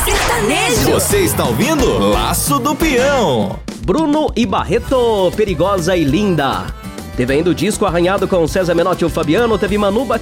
sertanejo. Você está ouvindo Laço do Peão. Bruno e Barreto, Perigosa e Linda. Teve ainda o disco Arranhado com César Menotti e o Fabiano. Teve Manu